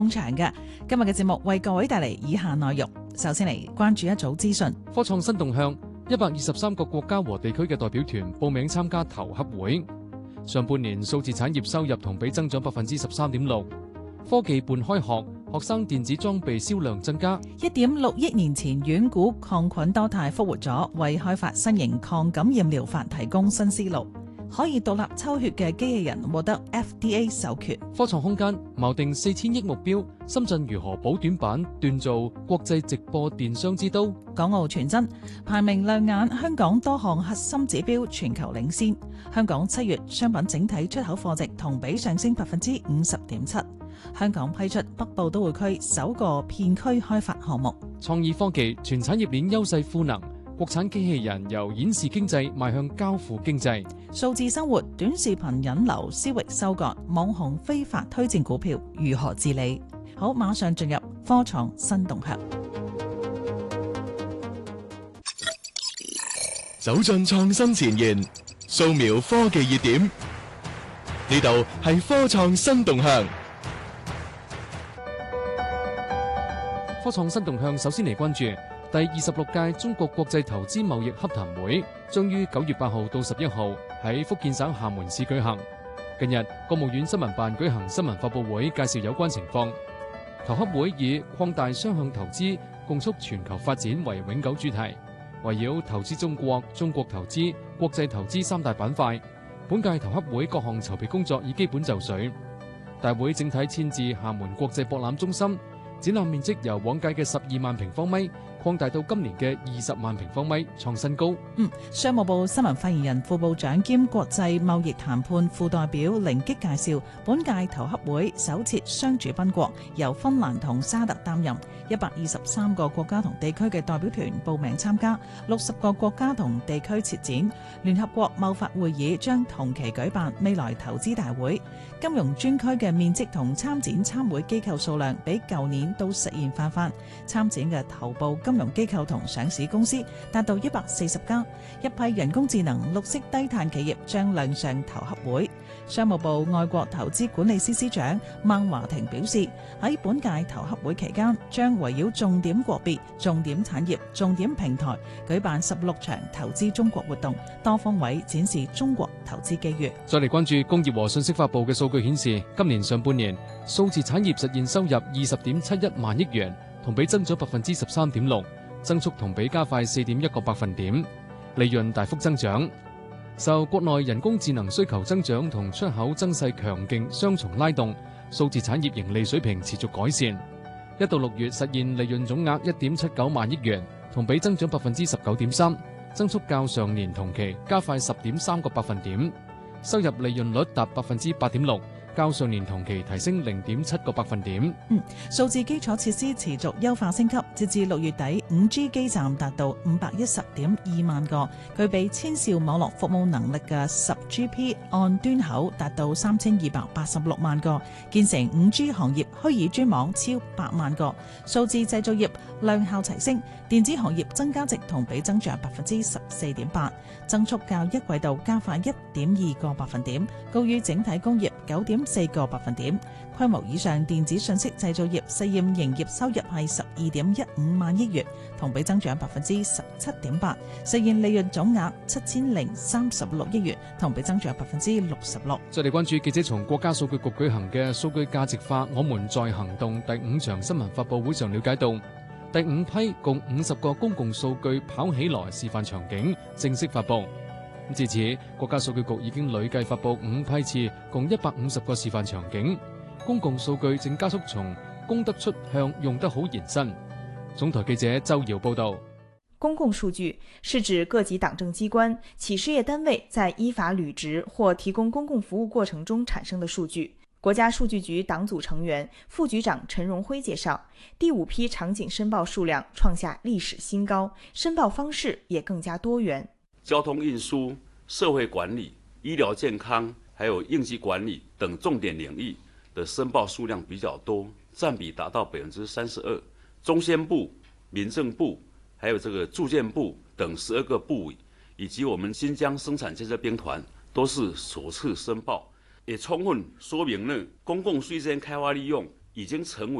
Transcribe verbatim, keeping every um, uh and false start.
場嘅。今日嘅節目為各位帶嚟以下內容。首先嚟關注一組資訊。 科創新動向，一百二十三個國家和地區嘅代表團報名參加投洽會。上半年數字產業收入同比增長百分之十三點六。科技半開學，學生電子裝備銷量增加。一點六億年前遠古抗菌多肽復活咗，為開發新型抗感染療法提供新思路。可以獨立抽血嘅機器人獲得 F D A 授權。科創空間錨定四千億目標，深圳如何補短板，鍛造國際直播電商之都？ 港澳傳真排名亮眼，香港多項核心指標全球領先。香港七月商品整體出口貨值同比上升百分之五十點七。香港批出北部都會區首個片區開發項目。 創意科技全產業鏈優勢賦能。國產機器人由演示經濟邁向交付經濟。 數字生活短視頻引流私域收割，網紅非法推薦股票如何治理？好，馬上進入科創新動向。 走進創新前沿，掃描科技熱點，呢度係科創新動向。 科創新動向首先嚟關注第二十六屆中國國際投資貿易洽談會將於九月八號到十一號喺福建省廈門市舉行。近日，國務院新聞辦舉行新聞發佈會，介紹有關情況。投洽會以擴大雙向投資，共促全球發展為永久主題，圍繞投資中國、中國投資、國際投資三大板塊。本屆投洽會各項籌備工作已基本就緒。大會整體遷至廈門國際博覽中心，展覽面積由往屆嘅十二萬平方米擴大到今年嘅二十萬平方米，創新高。 嗯，商務部新聞發言人、副部長兼國際貿易談判副代表凌擊介紹，本屆投洽會首設雙主賓國，由芬蘭同沙特擔任，一百二十三個國家同地區嘅代表團報名參加，六十個國家同地區設展。聯合國貿發會議將同期舉辦未來投資大會。金融專區嘅面積同參展參會機構數量比舊年都實現翻番，參展嘅頭部金融機構同上市公司達到一百四十家，一批人工智能、綠色低碳企業將亮相投洽會。商務部外國投資管理司司長孟華庭表示，喺本屆投洽會期間，將圍繞重點國別、重點產業、重點平台舉辦十六場投資中國活動，多方位展示中國投資機遇。 再嚟關注工業和信息發布嘅數據顯示，今年上半年數字產業實現收入二十點七一萬億元，同比增長百分之十三點六，增速同比加快四點一個百分點，利潤大幅增長。受國內人工智能需求增長同出口增勢強勁雙重拉動，數字產業盈利水平持續改善。一到六月實現利潤總額一點七九萬億元，同比增長百分之十九點三，增速較上年同期加快十點三個百分點。收入利潤率達百分之八點六，較上年同期提升零點七個百分點。 嗯，數字基礎設施持續優化升級，截至六月底，五 G 基站達到五百一十點二萬個，具備千兆網絡服務能力嘅十 G P 按端口達到三千二百八十六萬個，建成五 G 行業虛擬專網超百萬個。數字製造業量效齊升，電子行業增加值同比增長百分之十四點八，增速較一季度加快一點二個百分點，高於整體工業九點四個百分點。規模以上電子信息製造業實驗營業收入係十二點一五萬億元，同比增長百分之十七點八，實現利潤總額七千零三十六億元，同比增長百分之六十六。 再嚟關注記者從國家數據局舉行嘅數據價值化我們在行動第五場新聞發佈會上了解到，第五批共五十個公共數據跑起來示範場景正式發佈。至此，國家數據局已經累計發佈五批次，共一百五十個示範場景。公共數據正加速從供得出向用得好延伸。總台記者周瑤報道。 公共數據是指各級黨政機關、企事業單位在依法履職或提供公共服務過程中產生的數據。國家數據局黨組成員、副局長陳榮輝介紹，第五批場景申報數量創下歷史新高，申報方式也更加多元。 交通運輸、社會管理、醫療健康，還有應急管理等重點領域的申報數量比較多，佔比達到百分之三十二。中宣部、民政部，還有這個住建部等十二個部委，以及我們新疆生產建設兵團，都是首次申報，也充分說明了公共稅間開發利用已经成为